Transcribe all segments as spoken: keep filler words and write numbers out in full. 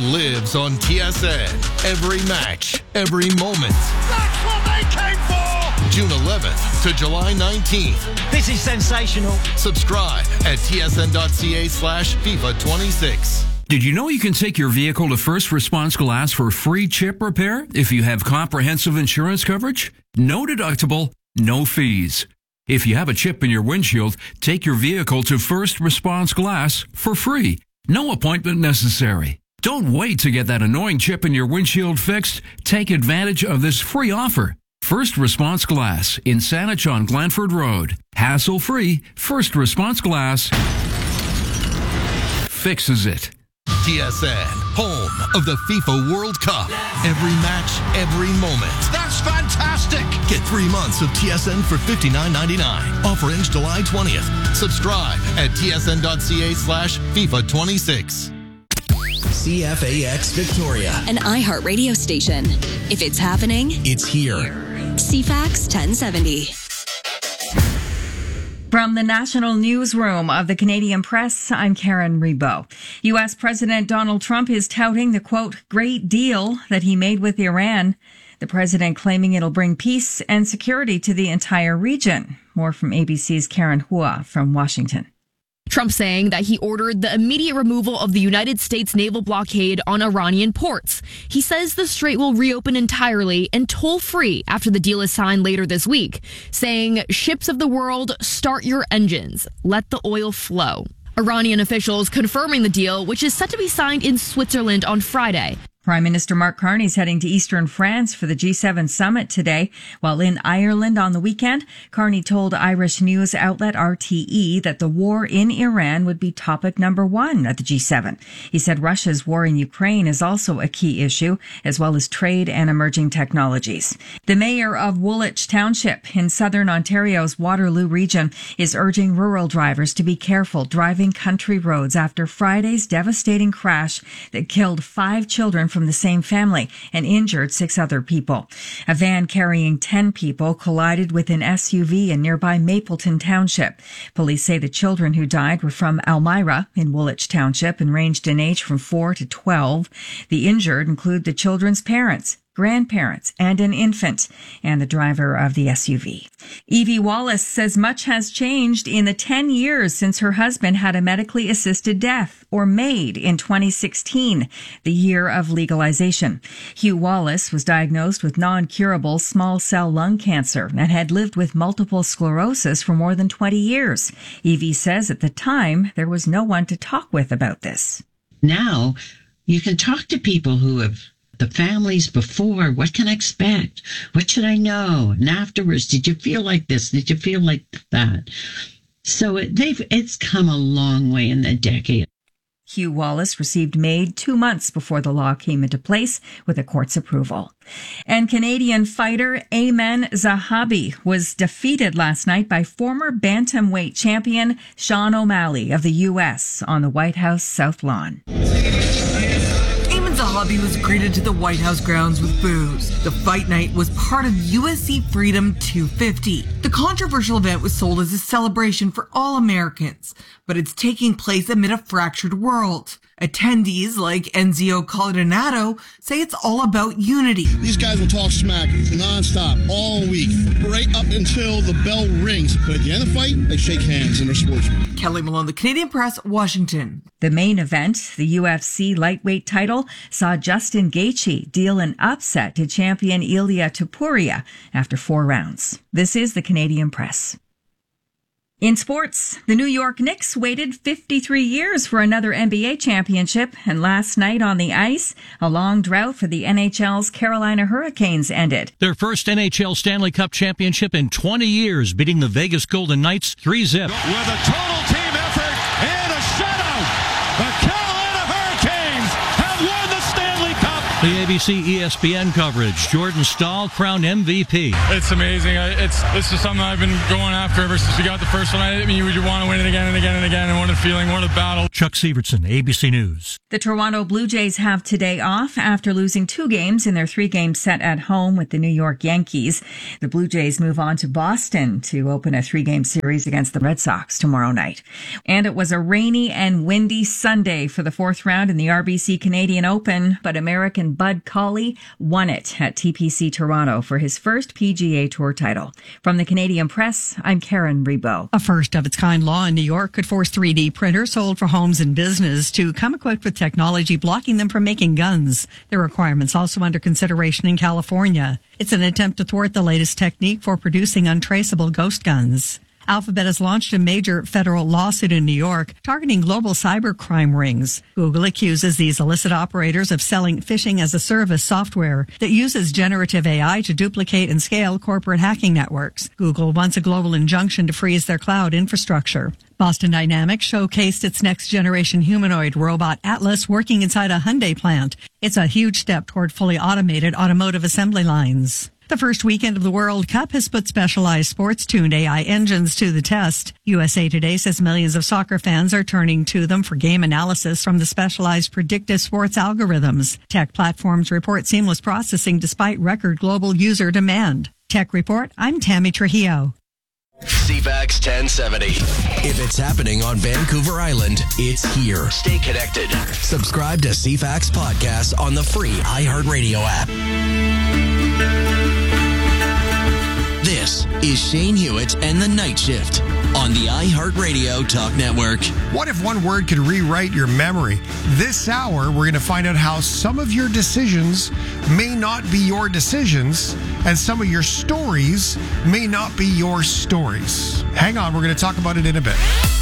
lives on T S N. Every match, every moment. That's what they came for! June eleventh to July nineteenth. This is sensational. Subscribe at tsn.ca slash FIFA 26. Did you know you can take your vehicle to First Response Glass for free chip repair if you have comprehensive insurance coverage? No deductible, no fees. If you have a chip in your windshield, take your vehicle to First Response Glass for free. No appointment necessary. Don't wait to get that annoying chip in your windshield fixed. Take advantage of this free offer. First Response Glass in Saanich on Glanford Road. Hassle-free, First Response Glass fixes it. T S N, home of the FIFA World Cup. Every match, every moment. That's fantastic! Get three months of T S N for fifty-nine ninety-nine. Offer ends July twentieth. Subscribe at tsn.ca slash FIFA 26. C F A X Victoria, an iHeartRadio station. If it's happening, it's here. C FAX ten seventy. From the National Newsroom of the Canadian Press, I'm Karen Rebo. U S. President Donald Trump is touting the, quote, great deal that he made with Iran. The president claiming it'll bring peace and security to the entire region. More from A B C's Karen Hua from Washington. Trump saying that he ordered the immediate removal of the United States naval blockade on Iranian ports. He says the strait will reopen entirely and toll-free after the deal is signed later this week, saying, ships of the world, start your engines. Let the oil flow. Iranian officials confirming the deal, which is set to be signed in Switzerland on Friday. Prime Minister Mark Carney is heading to eastern France for the G seven summit today. While in Ireland on the weekend, Carney told Irish news outlet R T E that the war in Iran would be topic number one at the G seven. He said Russia's war in Ukraine is also a key issue, as well as trade and emerging technologies. The mayor of Woolwich Township in southern Ontario's Waterloo region is urging rural drivers to be careful driving country roads after Friday's devastating crash that killed five children from the same family and injured six other people. A van carrying ten people collided with an S U V in nearby Mapleton Township. Police say the children who died were from Elmira in Woolwich Township and ranged in age from four to twelve. The injured include the children's parents, grandparents, and an infant, and the driver of the S U V. Evie Wallace says much has changed in the ten years since her husband had a medically assisted death, or MAID, in twenty sixteen, the year of legalization. Hugh Wallace was diagnosed with non-curable small cell lung cancer and had lived with multiple sclerosis for more than twenty years. Evie says at the time there was no one to talk with about this. Now you can talk to people who have the families before. What can I expect? What should I know? And afterwards, did you feel like this? Did you feel like that? So it, they've it's come a long way in a decade. Hugh Wallace received MAID two months before the law came into place with a court's approval. And Canadian fighter Ayman Zahabi was defeated last night by former bantamweight champion Sean O'Malley of the U S on the White House South Lawn. Zahabi was greeted to the White House grounds with boos. The fight night was part of U S C Freedom two fifty. The controversial event was sold as a celebration for all Americans, but it's taking place amid a fractured world. Attendees like Enzio Caldenato say it's all about unity. These guys will talk smack nonstop all week, right up until the bell rings. But at the end of the fight, they shake hands and they're sportsmen. Kelly Malone, The Canadian Press, Washington. The main event, the U F C lightweight title, saw Justin Gaethje deal an upset to champion Ilia Topuria after four rounds. This is the Canadian Press. In sports, the New York Knicks waited fifty-three years for another N B A championship, and last night on the ice, a long drought for the N H L's Carolina Hurricanes ended. Their first N H L Stanley Cup championship in twenty years, beating the Vegas Golden Knights three zip. With a total team effort and a shutout, the Carolina Hurricanes have won the Stanley Cup. The A B C E S P N coverage. Jordan Stahl crowned M V P. It's amazing. It's This is something I've been going after ever since we got the first one. I mean, you would want to win it again and again and again, and what a feeling, what a battle. Chuck Severson, A B C News. The Toronto Blue Jays have today off after losing two games in their three-game set at home with the New York Yankees. The Blue Jays move on to Boston to open a three-game series against the Red Sox tomorrow night. And it was a rainy and windy Sunday for the fourth round in the R B C Canadian Open, but American Bud Cauley won it at T P C Toronto for his first P G A Tour title. From the Canadian Press, I'm Karen Rebo. A first-of-its-kind law in New York could force three D printers sold for homes and business to come equipped with technology blocking them from making guns. The requirement's also under consideration in California. It's an attempt to thwart the latest technique for producing untraceable ghost guns. Alphabet has launched a major federal lawsuit in New York targeting global cybercrime rings. Google accuses these illicit operators of selling phishing-as-a-service software that uses generative A I to duplicate and scale corporate hacking networks. Google wants a global injunction to freeze their cloud infrastructure. Boston Dynamics showcased its next-generation humanoid robot Atlas working inside a Hyundai plant. It's a huge step toward fully automated automotive assembly lines. The first weekend of the World Cup has put specialized sports-tuned A I engines to the test. U S A Today says millions of soccer fans are turning to them for game analysis from the specialized predictive sports algorithms. Tech platforms report seamless processing despite record global user demand. Tech Report, I'm Tammy Trujillo. C FAX ten seventy. If it's happening on Vancouver Island, it's here. Stay connected. Subscribe to C FAX Podcast on the free iHeartRadio app. This is Shane Hewitt and the Night Shift on the iHeartRadio Talk Network. What if one word could rewrite your memory? This hour, we're going to find out how some of your decisions may not be your decisions, and some of your stories may not be your stories. Hang on, we're going to talk about it in a bit.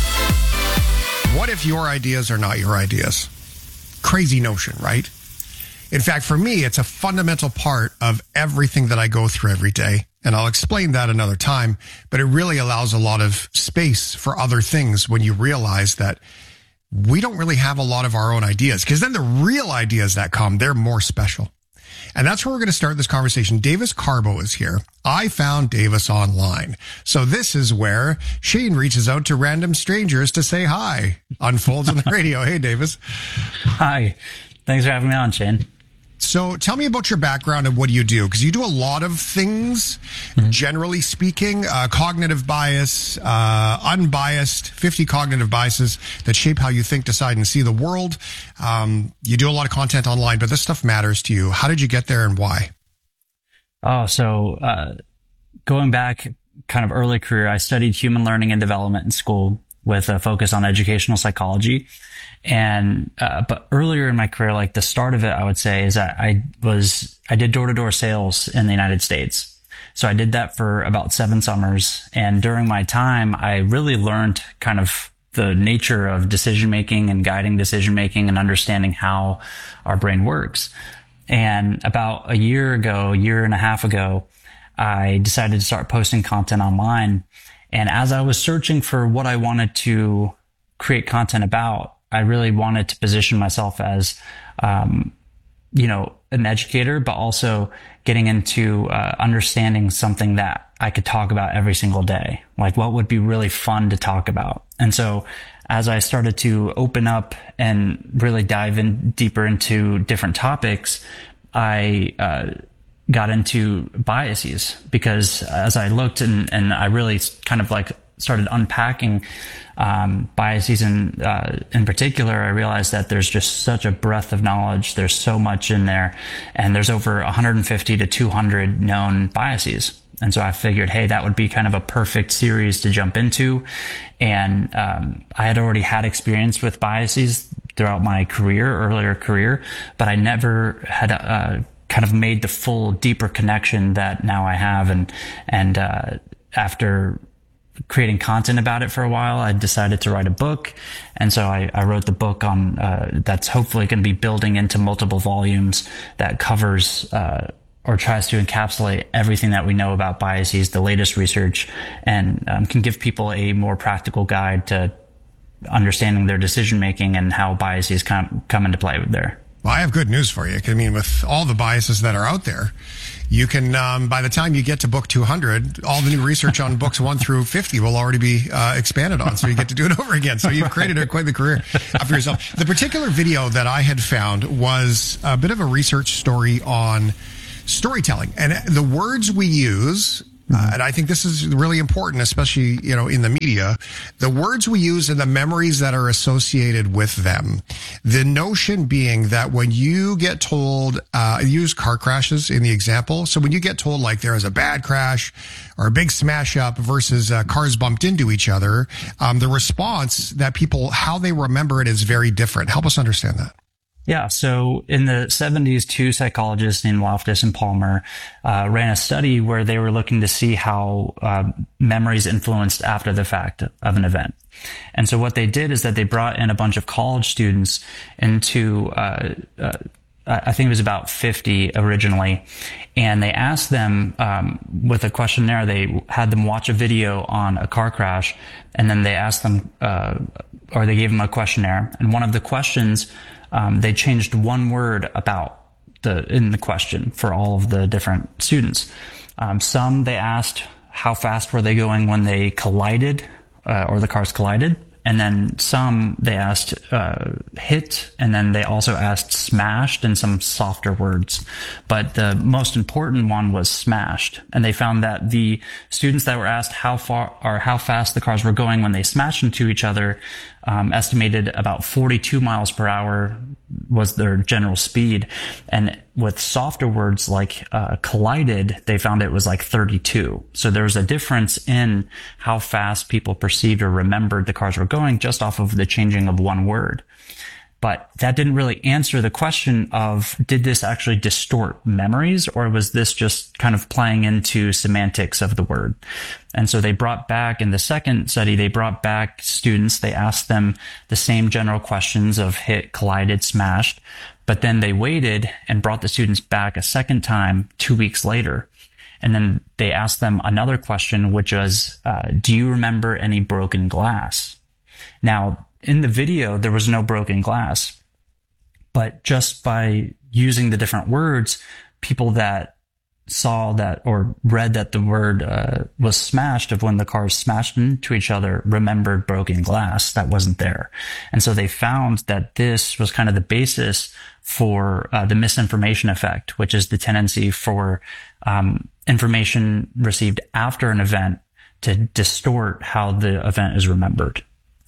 What if your ideas are not your ideas? Crazy notion, right? In fact, for me, it's a fundamental part of everything that I go through every day. And I'll explain that another time, but it really allows a lot of space for other things when you realize that we don't really have a lot of our own ideas, because then the real ideas that come, they're more special. And that's where we're going to start this conversation. Davis Carbo is here. I found Davis online. So this is where Shane reaches out to random strangers to say hi. Unfolds on the radio. Hey, Davis. Hi. Thanks for having me on, Shane. So tell me about your background and what do you do? Because you do a lot of things, mm-hmm. generally speaking, uh, cognitive bias, uh, unbiased, fifty cognitive biases that shape how you think, decide, and see the world. Um, you do a lot of content online, but this stuff matters to you. How did you get there and why? Oh, so uh, going back kind of early career, I studied human learning and development in school with a focus on educational psychology. And, uh, but earlier in my career, like the start of it, I would say is that I was, I did door to door sales in the United States. So I did that for about seven summers. And during my time, I really learned kind of the nature of decision making and guiding decision making and understanding how our brain works. And about a year ago, year and a half ago, I decided to start posting content online. And as I was searching for what I wanted to create content about, I really wanted to position myself as, um, you know, an educator, but also getting into uh, understanding something that I could talk about every single day. Like what would be really fun to talk about. And so as I started to open up and really dive in deeper into different topics, I uh, got into biases, because as I looked and, and I really kind of like started unpacking um, biases in, uh, in particular, I realized that there's just such a breadth of knowledge. There's so much in there, and there's over one hundred fifty to two hundred known biases. And so I figured, hey, that would be kind of a perfect series to jump into. And um, I had already had experience with biases throughout my career, earlier career, but I never had uh, kind of made the full, deeper connection that now I have. And and uh, after creating content about it for a while, I decided to write a book. And so I, I wrote the book on uh, that's hopefully going to be building into multiple volumes that covers uh, or tries to encapsulate everything that we know about biases, the latest research, and um, can give people a more practical guide to understanding their decision making and how biases come come into play there. Well, I have good news for you. I mean, with all the biases that are out there, you can, um, by the time you get to book two hundred, all the new research on books one through fifty will already be uh, expanded on. So you get to do it over again. So you've created a, quite the career for yourself. The particular video that I had found was a bit of a research story on storytelling and the words we use. Uh, and I think this is really important, especially, you know, in the media, the words we use and the memories that are associated with them. The notion being that when you get told, uh, use car crashes in the example. So when you get told like there is a bad crash or a big smash up versus uh, cars bumped into each other, um, the response that people, how they remember it is very different. Help us understand that. Yeah. So in the seventies, two psychologists named Loftus and Palmer uh, ran a study where they were looking to see how uh, memories influenced after the fact of an event. And so what they did is that they brought in a bunch of college students into, uh, uh, I think it was about fifty originally, and they asked them um, with a questionnaire. They had them watch a video on a car crash, and then they asked them, uh, or they gave them a questionnaire. And one of the questions, Um, they changed one word about the in the question for all of the different students. Um, some they asked how fast were they going when they collided, uh, or the cars collided, and then some they asked uh, hit, and then they also asked smashed and some softer words. But the most important one was smashed, and they found that the students that were asked how far or how fast the cars were going when they smashed into each other, Um, estimated about forty-two miles per hour was their general speed. And with softer words like uh, collided, they found it was like thirty-two. So there was a difference in how fast people perceived or remembered the cars were going just off of the changing of one word. But that didn't really answer the question of, did this actually distort memories, or was this just kind of playing into semantics of the word? And so they brought back, in the second study, they brought back students. They asked them the same general questions of hit, collided, smashed, but then they waited and brought the students back a second time two weeks later. And then they asked them another question, which was, uh, do you remember any broken glass? Now, in the video, there was no broken glass, but just by using the different words, people that saw that or read that the word uh, was smashed of when the cars smashed into each other remembered broken glass that wasn't there. And so they found that this was kind of the basis for uh, the misinformation effect, which is the tendency for um, information received after an event to distort how the event is remembered.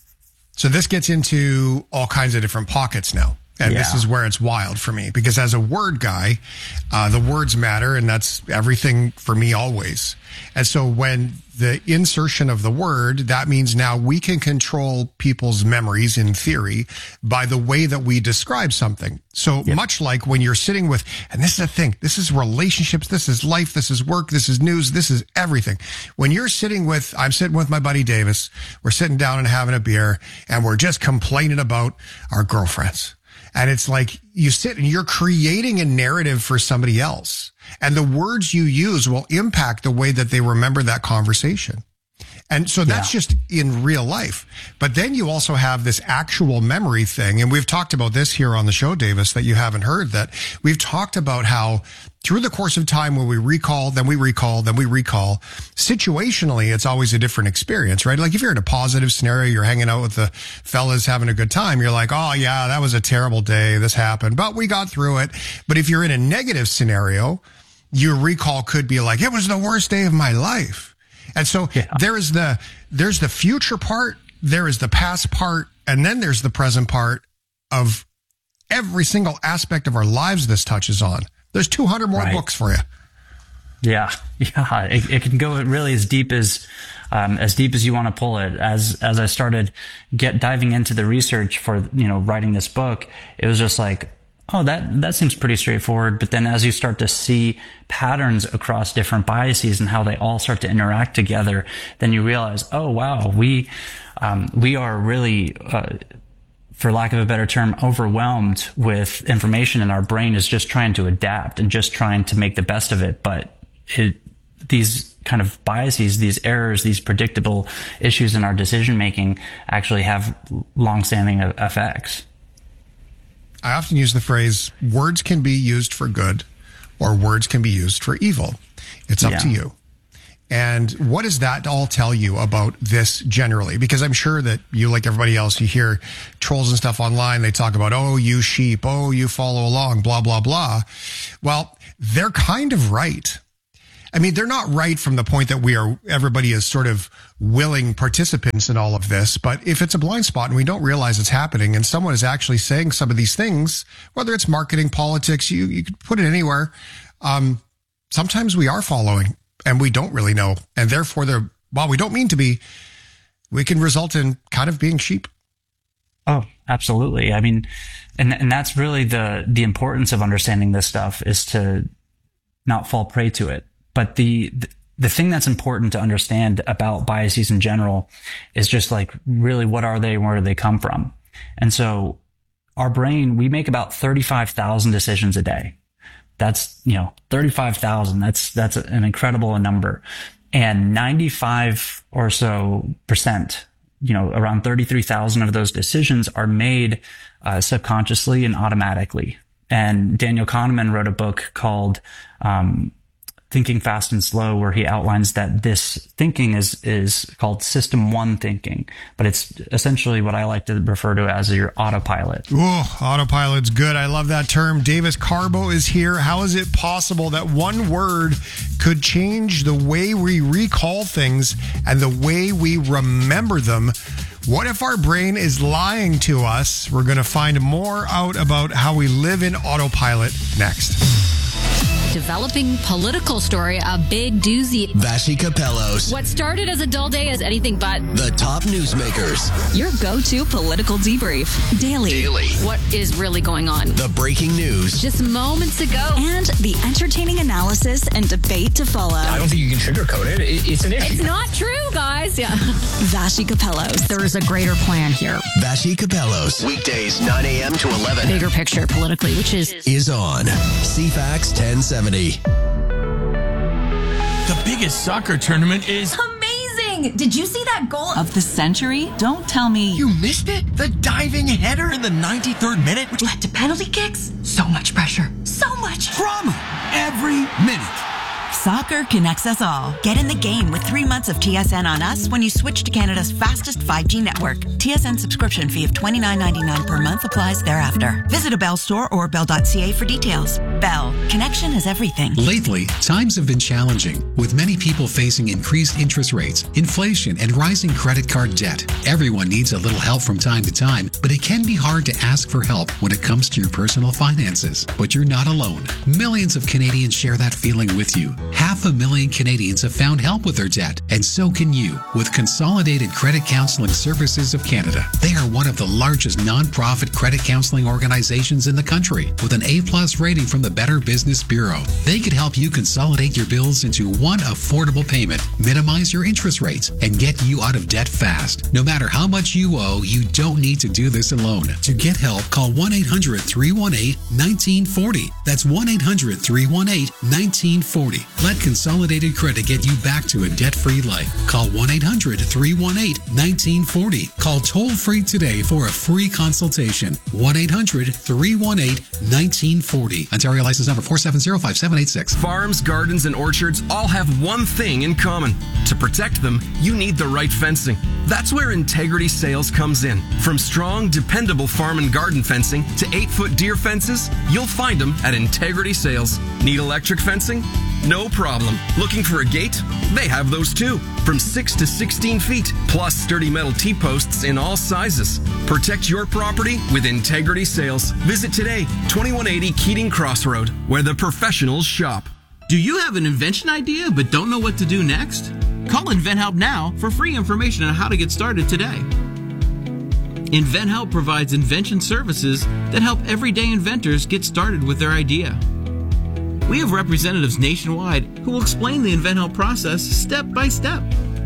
So this gets into all kinds of different pockets now. And Yeah. this is where it's wild for me, because as a word guy, uh, the words matter, and that's everything for me always. And so when the insertion of the word, that means now we can control people's memories in theory by the way that we describe something. So Yep. much like when you're sitting with, and this is the thing, this is relationships, this is life, this is work, this is news, this is everything. When you're sitting with, I'm sitting with my buddy Davis, we're sitting down and having a beer, and we're just complaining about our girlfriends. And it's like you sit and you're creating a narrative for somebody else. And the words you use will impact the way that they remember that conversation. And so that's Yeah. just in real life. But then you also have this actual memory thing. And we've talked about this here on the show, Davis, that you haven't heard, that we've talked about how through the course of time when we recall, then we recall, then we recall, situationally, it's always a different experience, right? Like if you're in a positive scenario, you're hanging out with the fellas having a good time, you're like, oh yeah, that was a terrible day. This happened, but we got through it. But if you're in a negative scenario, your recall could be like, it was the worst day of my life. And so yeah. there is the, there's the future part, there is the past part, and then there's the present part of every single aspect of our lives this touches on. There's two hundred more Right. books for you. Yeah, yeah, it, it can go really as deep as um, as deep as you want to pull it. As as I started get diving into the research for you know writing this book, it was just like, oh, that that seems pretty straightforward. But then as you start to see patterns across different biases and how they all start to interact together, then you realize, oh wow, we um, we are really. Uh, for lack of a better term, overwhelmed with information, and our brain is just trying to adapt and just trying to make the best of it. But it, these kind of biases, these errors, these predictable issues in our decision making actually have long-standing effects. I often use the phrase, words can be used for good or words can be used for evil. It's up Yeah. to you. And what does that all tell you about this generally? Because I'm sure that you, like everybody else, you hear trolls and stuff online. They talk about, oh, you sheep. Oh, you follow along, blah, blah, blah. Well, they're kind of right. I mean, they're not right from the point that we are, everybody is sort of willing participants in all of this. But if it's a blind spot and we don't realize it's happening and someone is actually saying some of these things, whether it's marketing, politics, you, you could put it anywhere. Um, sometimes we are following and we don't really know. And therefore, they're, while we don't mean to be, we can result in kind of being sheep. Oh, absolutely. I mean, and and that's really the the importance of understanding this stuff, is to not fall prey to it. But the, the the thing that's important to understand about biases in general is just like, really, what are they and where do they come from? And so our brain, we make about thirty-five thousand decisions a day. That's, you know, thirty-five thousand. That's, that's an incredible number. And ninety-five or so percent, you know, around thirty-three thousand of those decisions are made uh, subconsciously and automatically. And Daniel Kahneman wrote a book called, um, Thinking Fast and Slow, where he outlines that this thinking is, is called system one thinking, but it's essentially what I like to refer to as your autopilot. Oh, autopilot's good. I love that term. Davis Carbo is here. How is it possible that one word could change the way we recall things and the way we remember them? What if our brain is lying to us? We're going to find more out about how we live in autopilot next. Developing political story, a big doozy. Vassy Capellos. What started as a dull day is anything but The top newsmakers. Your go-to political debrief. Daily. Daily. What is really going on? The breaking news. Just moments ago. And the entertaining analysis and debate to follow. I don't think you can sugarcoat it. it it's an issue. It's not true, guys. Yeah. Vassy Capellos. There is a greater plan here. Vassy Capellos. Weekdays, nine a.m. to eleven. Bigger picture politically, which is... Is on C FAX ten seventy. The biggest soccer tournament is amazing. Did you see that goal of the century? Don't tell me you missed it. The diving header in the ninety-third minute, which led to penalty kicks. So much pressure, so much drama every minute. Soccer connects us all. Get in the game with three months of T S N on us when you switch to Canada's fastest five G network. T S N subscription fee of twenty-nine ninety-nine per month applies thereafter. Visit a Bell store or bell dot c a for details. Bell. Connection is everything. Lately, times have been challenging, with many people facing increased interest rates, inflation, and rising credit card debt. Everyone needs a little help from time to time, but it can be hard to ask for help when it comes to your personal finances. But you're not alone. Millions of Canadians share that feeling with you. Half a million Canadians have found help with their debt, and so can you with Consolidated Credit Counseling Services of Canada. They are one of the largest non-profit credit counseling organizations in the country, with an A-plus rating from the Better Business Bureau. They could help you consolidate your bills into one affordable payment, minimize your interest rates, and get you out of debt fast. No matter how much you owe, you don't need to do this alone. To get help, call one eight hundred three one eight one nine four zero. That's one eight hundred three one eight one nine four zero. Let Consolidated Credit get you back to a debt-free life. Call one eight hundred three one eight one nine four zero. Call toll-free today for a free consultation. one eight hundred three one eight one nine four zero. Ontario license number four seven zero five seven eight six. Farms, gardens, and orchards all have one thing in common. To protect them, you need the right fencing. That's where Integrity Sales comes in. From strong, dependable farm and garden fencing to eight-foot deer fences, you'll find them at Integrity Sales. Need electric fencing? No problem. Looking for a gate? They have those too. From six to sixteen feet, plus sturdy metal T-posts in all sizes. Protect your property with Integrity Sales. Visit today, twenty-one eighty Keating Crossroad, where the professionals shop. Do you have an invention idea but don't know what to do next? Call InventHelp now for free information on how to get started today. InventHelp provides invention services that help everyday inventors get started with their idea. We have representatives nationwide who will explain the InventHelp process step by step.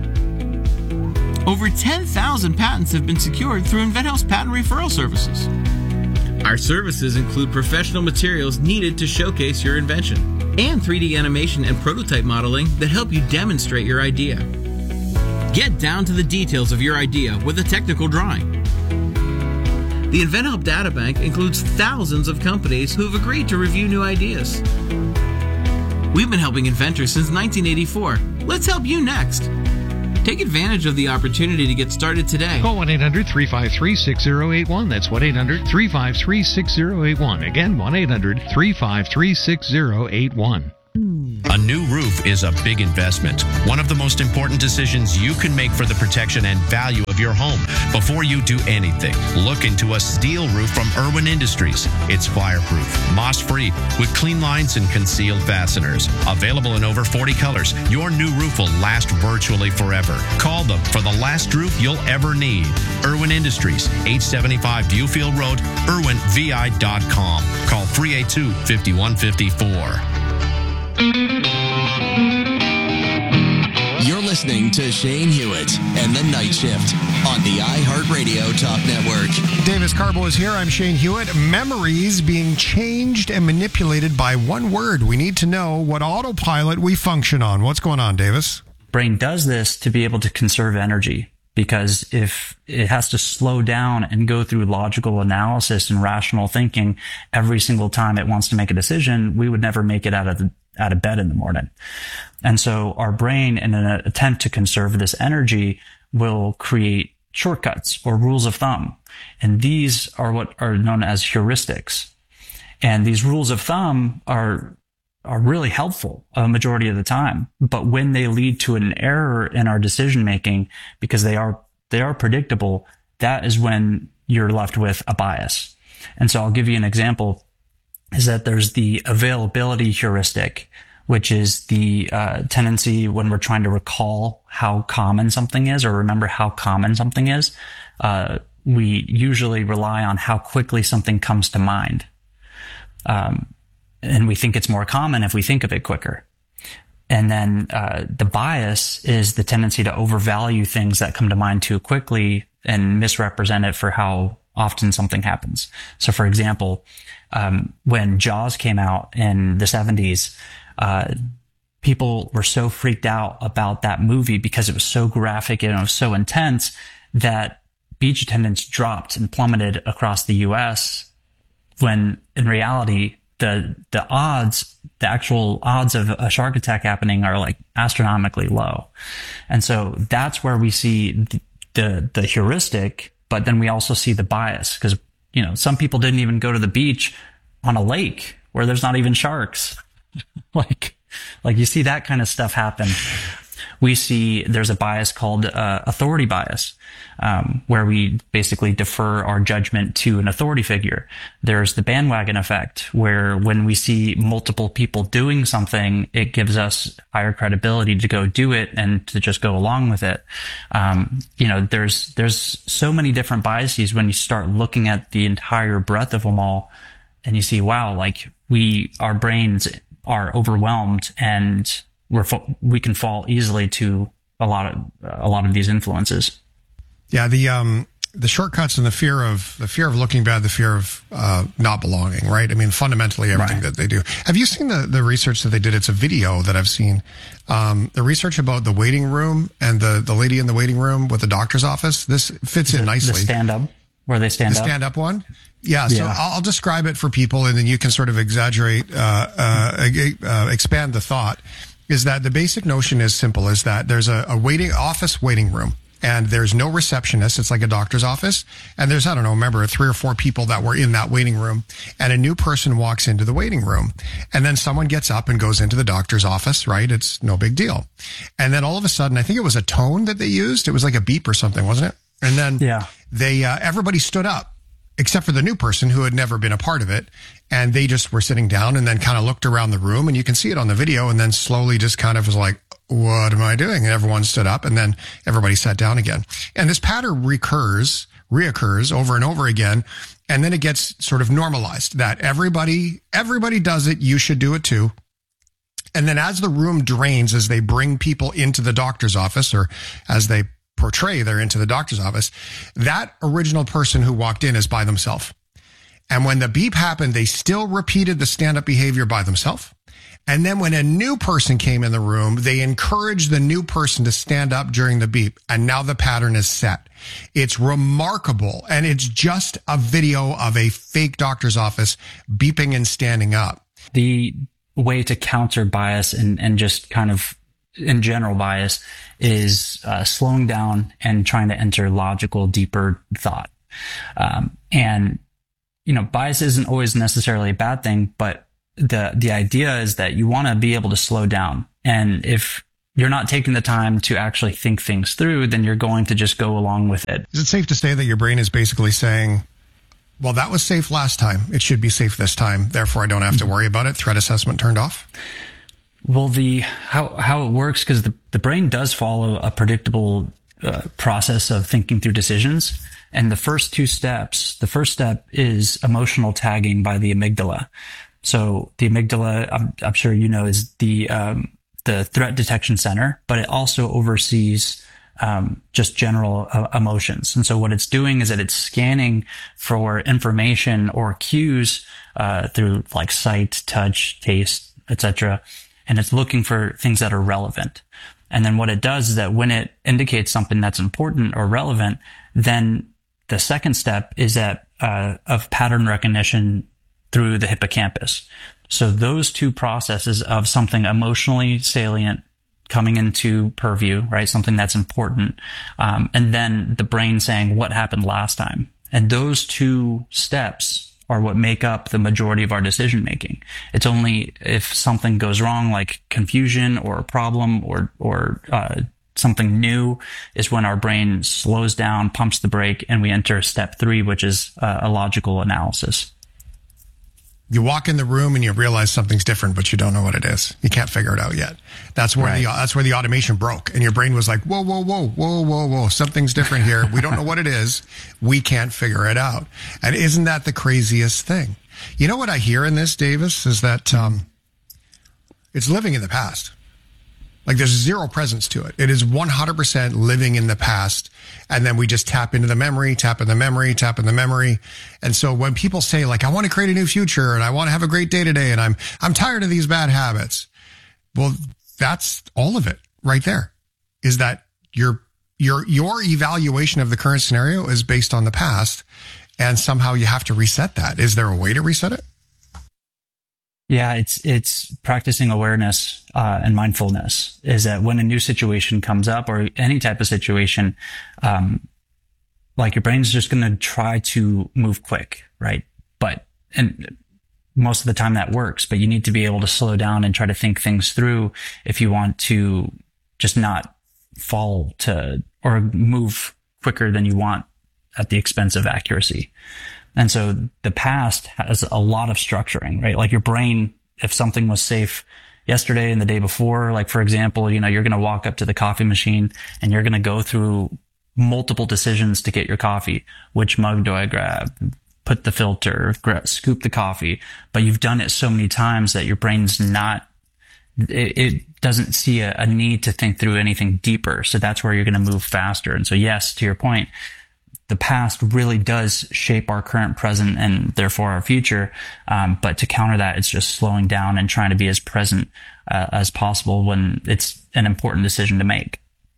Over ten thousand patents have been secured through InventHelp's patent referral services. Our services include professional materials needed to showcase your invention and three D animation and prototype modeling that help you demonstrate your idea. Get down to the details of your idea with a technical drawing. The InventHelp Data Bank includes thousands of companies who have agreed to review new ideas. We've been helping inventors since nineteen eighty-four. Let's help you next. Take advantage of the opportunity to get started today. Call one eight hundred three five three six zero eight one. That's one eight hundred three five three six zero eight one. Again, one eight hundred three five three six zero eight one. A new roof is a big investment. One of the most important decisions you can make for the protection and value of your home. Before you do anything, look into a steel roof from Irwin Industries. It's fireproof, moss-free, with clean lines and concealed fasteners. Available in over forty colors, your new roof will last virtually forever. Call them for the last roof you'll ever need. Irwin Industries, eight seventy-five Viewfield Road, irwin v i dot com. Call three eight two, five one five four. You're listening to Shane Hewitt and the Night Shift on the iHeartRadio Talk Network. Davis Carbo is here. I'm Shane Hewitt. Memories being changed and manipulated by one word. We need to know what autopilot we function on. What's going on, Davis? Brain does this to be able to conserve energy, because if it has to slow down and go through logical analysis and rational thinking every single time it wants to make a decision, we would never make it out of the out of bed in the morning. And so our brain, in an attempt to conserve this energy, will create shortcuts or rules of thumb. And these are what are known as heuristics. And these rules of thumb are are really helpful a majority of the time. But when they lead to an error in our decision making, because they are they are predictable, that is when you're left with a bias. And so I'll give you an example. Is that there's the availability heuristic, which is the uh, tendency when we're trying to recall how common something is or remember how common something is. Uh, we usually rely on how quickly something comes to mind. Um, and we think it's more common if we think of it quicker. And then uh, the bias is the tendency to overvalue things that come to mind too quickly and misrepresent it for how often something happens. So, for example, um, when Jaws came out in the seventies, uh, people were so freaked out about that movie because it was so graphic and it was so intense that beach attendance dropped and plummeted across the U S, when in reality, the the odds, the actual odds of a shark attack happening are like astronomically low. And so that's where we see the the, the heuristic. But then we also see the bias, because, you know, some people didn't even go to the beach on a lake where there's not even sharks. like, like you see that kind of stuff happen. We see there's a bias called uh, authority bias, um, where we basically defer our judgment to an authority figure. There's the bandwagon effect, where when we see multiple people doing something, it gives us higher credibility to go do it and to just go along with it. Um, you know, there's there's so many different biases when you start looking at the entire breadth of them all, and you see, wow, like we, our brains are overwhelmed, and we're we can fall easily to a lot of a lot of these influences. Yeah, the um the shortcuts and the fear of the fear of looking bad, the fear of uh not belonging, right? I mean, fundamentally everything right. that they do. Have you seen the the research that they did? It's a video that I've seen. Um the research about the waiting room and the the lady in the waiting room with the doctor's office. This fits the, in nicely. The stand up where they stand the up. The stand up one. Yeah, so yeah. I'll describe it for people, and then you can sort of exaggerate, uh, uh, uh expand the thought. Is that the basic notion is simple, is that there's a, a waiting office waiting room, and there's no receptionist. It's like a doctor's office. And there's, I don't know, remember three or four people that were in that waiting room, and a new person walks into the waiting room, and then someone gets up and goes into the doctor's office, right? It's no big deal. And then all of a sudden, I think it was a tone that they used. It was like a beep or something, wasn't it? And then yeah. they, uh, everybody stood up, except for the new person who had never been a part of it. And they just were sitting down and then kind of looked around the room, and you can see it on the video, and then slowly just kind of was like, what am I doing? And everyone stood up, and then everybody sat down again. And this pattern recurs, reoccurs over and over again. And then it gets sort of normalized that everybody, everybody does it. You should do it too. And then as the room drains, as they bring people into the doctor's office, or as they portray they're into the doctor's office, that original person who walked in is by themselves. And when the beep happened, they still repeated the stand-up behavior by themselves. And then when a new person came in the room, they encouraged the new person to stand up during the beep. And now the pattern is set. It's remarkable. And it's just a video of a fake doctor's office beeping and standing up. The way to counter bias and, and just kind of in general bias is uh, slowing down and trying to enter logical, deeper thought. Um, and, you know, bias isn't always necessarily a bad thing, but the, the idea is that you want to be able to slow down. And if you're not taking the time to actually think things through, then you're going to just go along with it. Is it safe to say that your brain is basically saying, well, that was safe last time. It should be safe this time. Therefore, I don't have to worry about it. Threat assessment turned off. Well, the how how it works, because the, the brain does follow a predictable uh, process of thinking through decisions. And the first two steps, the first step is emotional tagging by the amygdala. So the amygdala, I'm, I'm sure you know, is the um, the threat detection center, but it also oversees um, just general uh, emotions. And so what it's doing is that it's scanning for information or cues uh, through like sight, touch, taste, et cetera. And it's looking for things that are relevant. And then what it does is that when it indicates something that's important or relevant, then the second step is that uh, of pattern recognition through the hippocampus. So those two processes of something emotionally salient coming into purview, right? Something that's important. Um, and then the brain saying what happened last time. And those two steps are what make up the majority of our decision making. It's only if something goes wrong, like confusion or a problem or, or, uh, something new, is when our brain slows down, pumps the brake, and we enter step three, which is uh, a logical analysis. You walk in the room and you realize something's different, but you don't know what it is. You can't figure it out yet. That's where right. the that's where the automation broke, and your brain was like, "Whoa, whoa, whoa, whoa, whoa, whoa! Something's different here. We don't know what it is. We can't figure it out." And isn't that the craziest thing? You know what I hear in this, Davis, is that um, it's living in the past. Like there's zero presence to it. It is one hundred percent living in the past. And then we just tap into the memory, tap in the memory, tap in the memory. And so when people say like, I want to create a new future and I want to have a great day today and I'm, I'm tired of these bad habits. Well, that's all of it right there, is that your, your, your evaluation of the current scenario is based on the past, and somehow you have to reset that. Is there a way to reset it? Yeah, it's it's practicing awareness uh, and mindfulness. Is that when a new situation comes up, or any type of situation, um, like your brain's just going to try to move quick, right? But and most of the time that works. But you need to be able to slow down and try to think things through if you want to just not fall to or move quicker than you want at the expense of accuracy. And so the past has a lot of structuring, right? Like your brain, if something was safe yesterday and the day before, like for example, you know, you're going to walk up to the coffee machine and you're going to go through multiple decisions to get your coffee. Which mug do I grab? Put the filter, grab, scoop the coffee. But you've done it so many times that your brain's not, it, it doesn't see a, a need to think through anything deeper. So that's where you're going to move faster. And so yes, to your point, the past really does shape our current, present, and therefore our future. Um, but to counter that, it's just slowing down and trying to be as present uh, as possible when it's an important decision to make.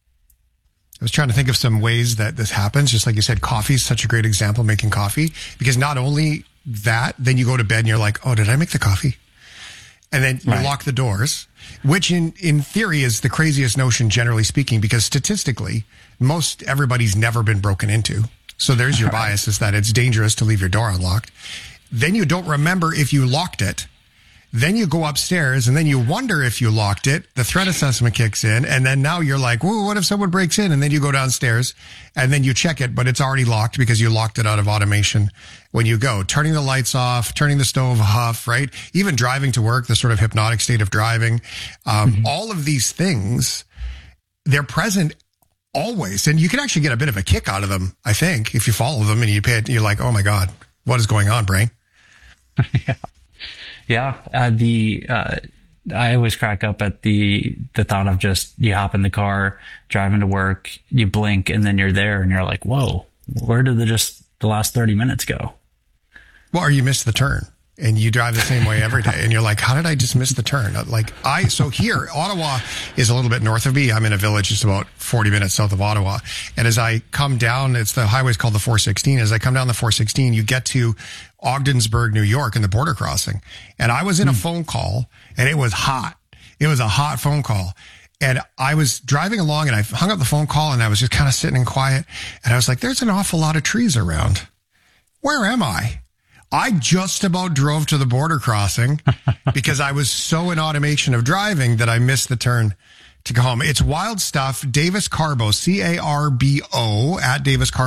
I was trying to think of some ways that this happens. Just like you said, coffee is such a great example, making coffee, because not only that, then you go to bed and you're like, oh, did I make the coffee? And then you right. lock the doors, which in, in theory is the craziest notion, generally speaking, because statistically, most everybody's never been broken into. So there's your bias, is that it's dangerous to leave your door unlocked. Then you don't remember if you locked it. Then you go upstairs and then you wonder if you locked it. The threat assessment kicks in. And then now you're like, whoa, what if someone breaks in? And then you go downstairs and then you check it, but it's already locked because you locked it out of automation when you go. Turning the lights off, turning the stove off, right? Even driving to work, the sort of hypnotic state of driving. Um, mm-hmm. All of these things, they're present always. And you can actually get a bit of a kick out of them, I think, if you follow them and you pay it, you're like, oh my God, what is going on, brain? yeah. Yeah. Uh, the, uh, I always crack up at the, the thought of just, you hop in the car, driving to work, you blink, and then you're there and you're like, whoa, where did the just the last thirty minutes go? Well, or you missed the turn. and you drive the same way every day. And you're like, how did I just miss the turn? Like I, so here, Ottawa is a little bit north of me. I'm in a village just about forty minutes south of Ottawa. And as I come down, it's the highway's called the four sixteen. As I come down the four sixteen, you get to Ogdensburg, New York, and the border crossing. And I was in a phone call, and it was hot. It was a hot phone call. And I was driving along, and I hung up the phone call, and I was just kind of sitting in quiet. And I was like, there's an awful lot of trees around. Where am I? I just about drove to the border crossing because I was so in automation of driving that I missed the turn to go home. It's wild stuff. Davis Carbo, C A R B O, at Davis Carbo.